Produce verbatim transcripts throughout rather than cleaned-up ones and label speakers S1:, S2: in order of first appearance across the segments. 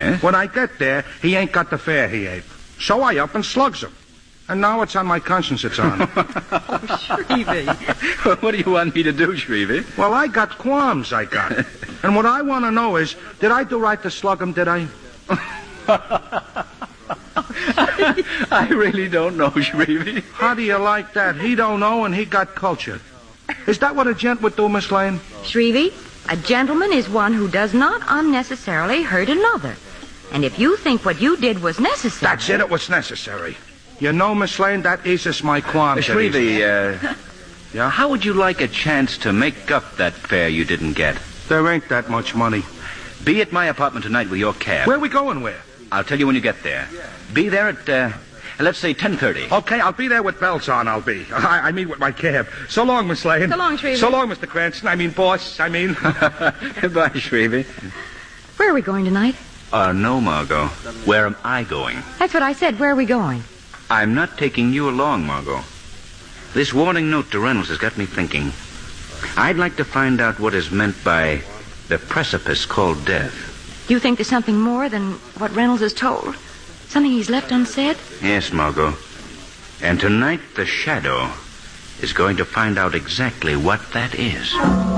S1: Yeah?
S2: When I get there, he ain't got the fare he ate. So I up and slugs him. And now it's on my conscience it's on.
S1: Oh, Shrevey. What do you want me to do, Shrevey?
S2: Well, I got qualms, I got. And what I want to know is, did I do right to slug him, did I?
S1: I really don't know, Shrevey.
S2: How do you like that? He don't know and he got culture. Is that what a gent would do, Miss Lane?
S3: Shrevey, a gentleman is one who does not unnecessarily hurt another. And if you think what you did was necessary...
S2: That's it, it was necessary. You know, Miss Lane, that eases my qualms.
S1: Uh, Shrevey, uh...
S2: yeah?
S1: How would you like a chance to make up that fare you didn't get?
S2: There ain't that much money.
S1: Be at my apartment tonight with your cab.
S2: Where are we going, where?
S1: I'll tell you when you get there. Be there at, uh, let's say ten thirty.
S2: Okay, I'll be there with bells on, I'll be. I, I mean with my cab. So long, Miss Lane.
S3: So long, Shrevey.
S2: So long, Mister Cranston. I mean, boss. I mean...
S1: Bye, Shrevey.
S3: Where are we going tonight?
S1: Uh, no, Margot. Where am I going?
S3: That's what I said. Where are we going?
S1: I'm not taking you along, Margot. This warning note to Reynolds has got me thinking. I'd like to find out what is meant by the precipice called death.
S3: You think there's something more than what Reynolds has told? Something he's left unsaid?
S1: Yes, Margot. And tonight, the Shadow is going to find out exactly what that is.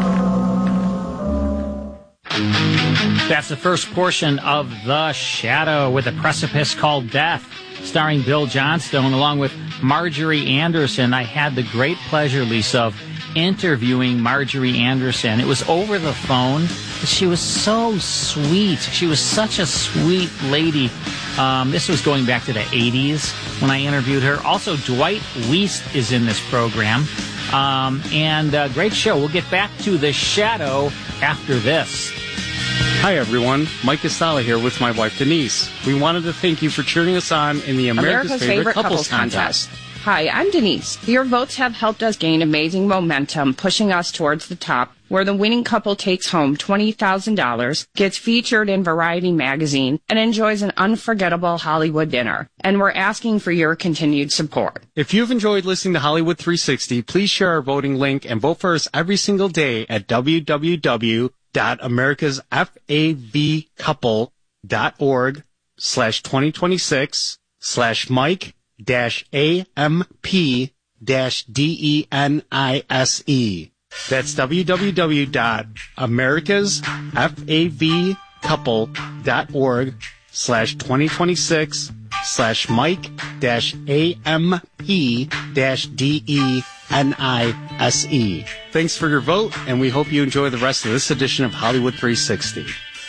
S4: That's the first portion of The Shadow with a precipice called Death, starring Bill Johnstone along with Marjorie Anderson. I had the great pleasure, Lisa, of interviewing Marjorie Anderson. It was over the phone. She was so sweet. She was such a sweet lady. Um, this was going back to the eighties when I interviewed her. Also, Dwight Weiss is in this program. Um, and uh, great show. We'll get back to The Shadow after this.
S5: Hi, everyone. Mike Estala here with my wife, Denise. We wanted to thank you for cheering us on in the America's,
S6: America's
S5: Favorite,
S6: Favorite
S5: Couples,
S6: Couples
S5: Contest.
S6: Contest. Hi, I'm Denise. Your votes have helped us gain amazing momentum, pushing us towards the top, where the winning couple takes home twenty thousand dollars, gets featured in Variety magazine, and enjoys an unforgettable Hollywood dinner. And we're asking for your continued support.
S5: If you've enjoyed listening to Hollywood three sixty, please share our voting link and vote for us every single day at w w w dot americas fav couple dot org slash twenty twenty-six slash Mike dash A M P dash D E N I S E. That's w w w dot americas fav couple dot org slash twenty twenty-six slash Mike dash A M P dash D E N I S E. Thanks for your vote, and we hope you enjoy the rest of this edition of Hollywood three sixty.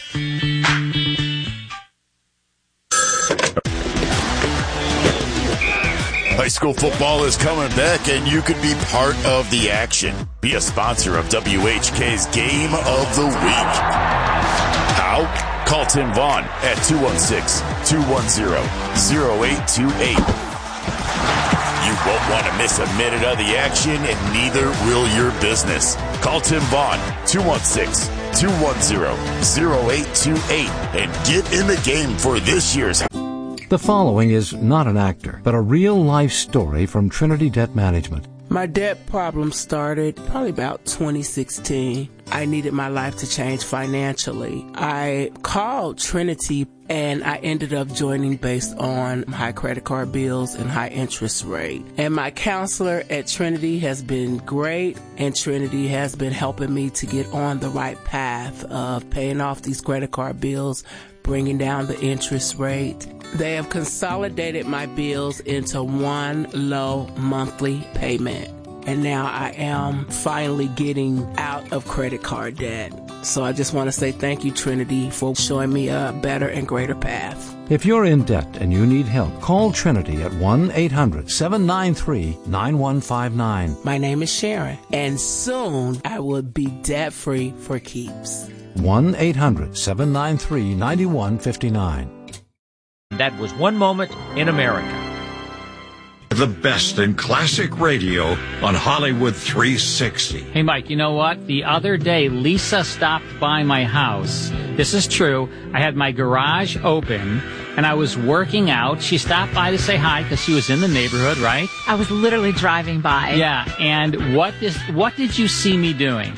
S7: High school football is coming back, and you could be part of the action. Be a sponsor of W H K's Game of the Week. How? Call Tim Vaughn at two one six, two one zero, zero eight two eight. You won't want to miss a minute of the action, and neither will your business. Call Tim Vaughn, two one six, two one zero, zero eight two eight, and get in the game for this year's...
S8: The following is not an actor, but a real-life story from Trinity Debt Management.
S9: My debt problem started probably about twenty sixteen. I needed my life to change financially. I called Trinity, and I ended up joining based on high credit card bills and high interest rate. And my counselor at Trinity has been great, and Trinity has been helping me to get on the right path of paying off these credit card bills, bringing down the interest rate. They have consolidated my bills into one low monthly payment. And now I am finally getting out of credit card debt. So I just want to say thank you, Trinity, for showing me a better and greater path.
S8: If you're in debt and you need help, call Trinity at one eight hundred, seven nine three, nine one five nine.
S9: My name is Sharon, and soon I will be debt-free for keeps.
S8: one eight hundred, seven nine three, nine one five nine.
S10: That was One Moment in America.
S11: The best in classic radio on Hollywood three sixty.
S4: Hey, Mike, you know what? The other day, Lisa stopped by my house. This is true. I had my garage open, and I was working out. She stopped by to say hi because she was in the neighborhood, right?
S12: I was literally driving by.
S4: Yeah, and what is what did you see me doing?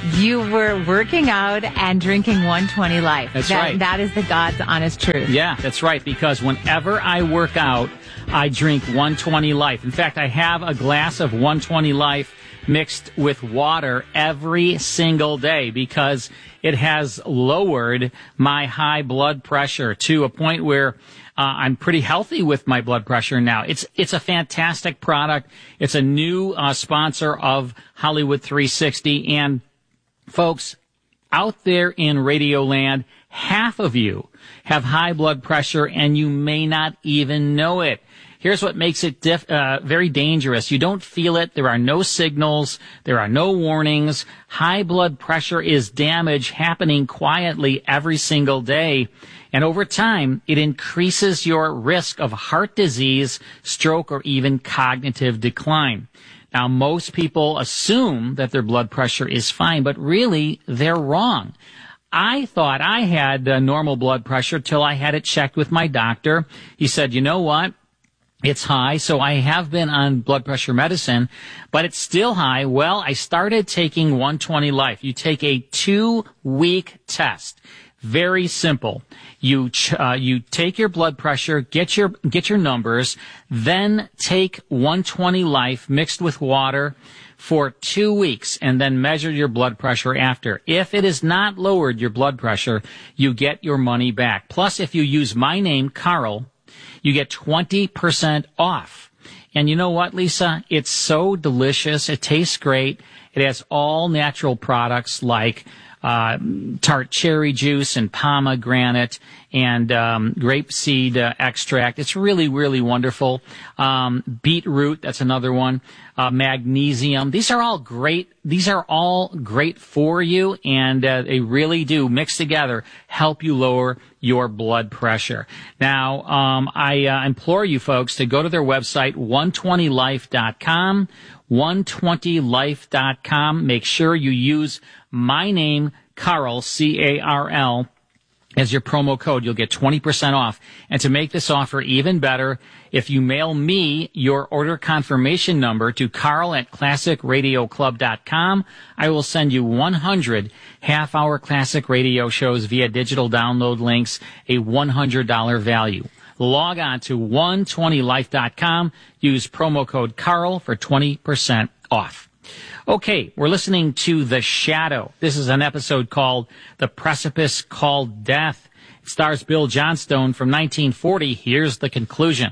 S12: You were working out and drinking one twenty Life.
S4: That's
S12: that,
S4: right.
S12: That is the God's honest truth.
S4: Yeah, that's right, because whenever I work out, I drink one twenty Life. In fact, I have a glass of one twenty Life mixed with water every single day because it has lowered my high blood pressure to a point where uh, I'm pretty healthy with my blood pressure now. It's it's a fantastic product. It's a new uh, sponsor of Hollywood three sixty. And folks, out there in Radio Land, half of you have high blood pressure and you may not even know it. Here's what makes it diff, uh, very dangerous. You don't feel it. There are no signals. There are no warnings. High blood pressure is damage happening quietly every single day. And over time, it increases your risk of heart disease, stroke, or even cognitive decline. Now, most people assume that their blood pressure is fine, but really, they're wrong. I thought I had uh, normal blood pressure till I had it checked with my doctor. He said, you know what? It's high, so I have been on blood pressure medicine, but it's still high. Well, I started taking one twenty Life. You take a two-week test. Very simple. You ch- uh, you take your blood pressure, get your get your numbers, then take one twenty Life mixed with water for two weeks, and then measure your blood pressure after. If it has not lowered your blood pressure, you get your money back. Plus, if you use my name, Carl, you get twenty percent off. And you know what, Lisa? It's so delicious. It tastes great. It has all natural products like uh tart cherry juice and pomegranate and um grapeseed uh, extract. It's really, really wonderful. Um beetroot, that's another one. Uh magnesium. These are all great. These are all great for you, and uh, they really do, mix together, help you lower your blood pressure. Now, um I uh, implore you folks to go to their website, one twenty life dot com, one twenty life dot com. Make sure you use my name, Carl, C A R L, as your promo code. You'll get twenty percent off. And to make this offer even better, if you mail me your order confirmation number to Carl at classic radio club dot com, I will send you one hundred half-hour classic radio shows via digital download links, a one hundred dollars value. Log on to one twenty life dot com, use promo code Carl for twenty percent off. Okay, we're listening to The Shadow. This is an episode called The Precipice Called Death. It stars Bill Johnstone from nineteen forty. Here's the conclusion.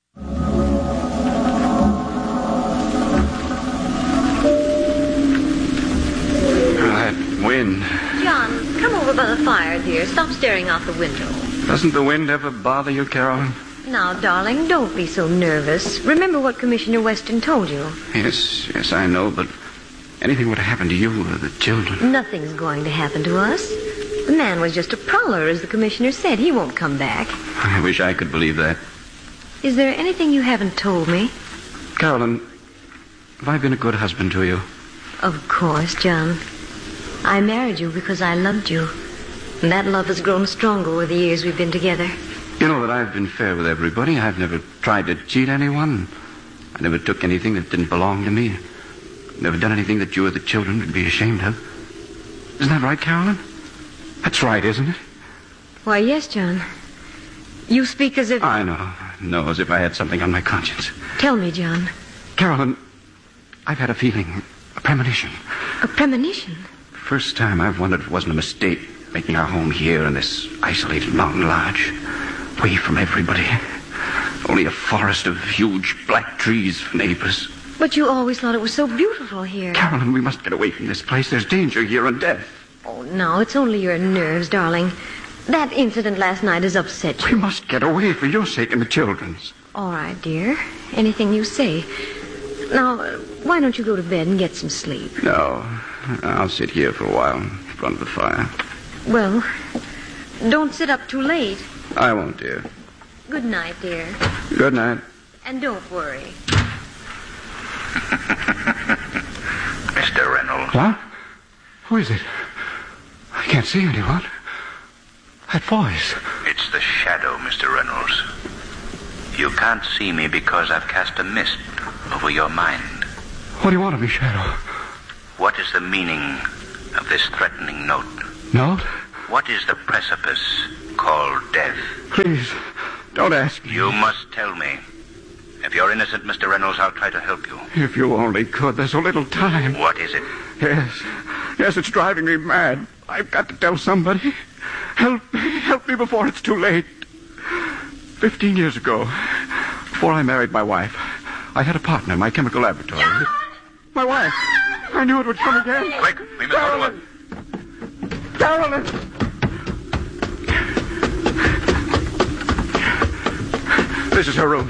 S13: That wind.
S3: John, come over by the fire, dear. Stop staring out the window.
S13: Doesn't the wind ever bother you, Carolyn?
S3: Now, darling, don't be so nervous. Remember what Commissioner Weston told you.
S13: Yes, yes, I know, but anything would have happened to you or the children.
S3: Nothing's going to happen to us. The man was just a prowler, as the commissioner said. He won't come back.
S13: I wish I could believe that.
S3: Is there anything you haven't told me?
S13: Carolyn, have I been a good husband to you?
S3: Of course, John. I married you because I loved you. And that love has grown stronger over the years we've been together.
S13: You know that I've been fair with everybody. I've never tried to cheat anyone. I never took anything that didn't belong to me. Never done anything that you or the children would be ashamed of. Isn't that right, Carolyn? That's right, isn't it?
S3: Why, yes, John. You speak as if...
S13: I know. I know, as if I had something on my conscience.
S3: Tell me, John.
S13: Carolyn, I've had a feeling, a premonition.
S3: A premonition?
S13: First time I've wondered if it wasn't a mistake making our home here in this isolated mountain lodge, away from everybody. Only a forest of huge black trees for neighbors.
S3: But you always thought it was so beautiful here.
S13: Carolyn, we must get away from this place. There's danger here and death.
S3: Oh, no, it's only your nerves, darling. That incident last night has upset you.
S13: We must get away for your sake and the children's.
S3: All right, dear. Anything you say. Now, why don't you go to bed and get some sleep?
S13: No, I'll sit here for a while in front of the fire.
S3: Well, don't sit up too late.
S13: I won't, dear.
S3: Good night, dear.
S13: Good night.
S3: And don't worry.
S1: Mister Reynolds.
S13: What? Who is it? I can't see anyone. That voice.
S1: It's the Shadow, Mister Reynolds. You can't see me because I've cast a mist over your mind.
S13: What do you want of me, Shadow?
S1: What is the meaning of this threatening note?
S13: No?
S1: What is the precipice called death?
S13: Please, don't ask me.
S1: You must tell me. If you're innocent, Mister Reynolds, I'll try to help you.
S13: If you only could. There's so little time.
S1: What is it?
S13: Yes. Yes, it's driving me mad. I've got to tell somebody. Help me. Help me before it's too late. Fifteen years ago, before I married my wife, I had a partner in my chemical laboratory.
S3: John!
S13: My wife. I knew it would come again.
S1: Quick, we must go to her.
S13: Carolyn! This is her room.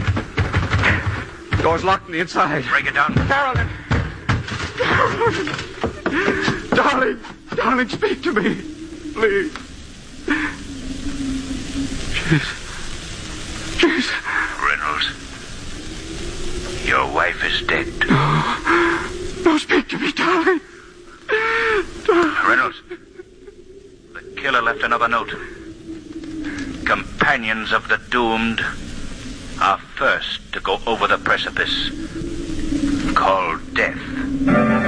S13: Door's locked on the inside.
S1: Break it down.
S13: Carolyn! Carolyn! Darling! Darling, speak to me. Please. She's... She's...
S1: Reynolds. Your wife is dead.
S13: No. No, speak to me, darling. darling.
S1: Reynolds. The killer left another note. Companions of the doomed are first to go over the precipice called death.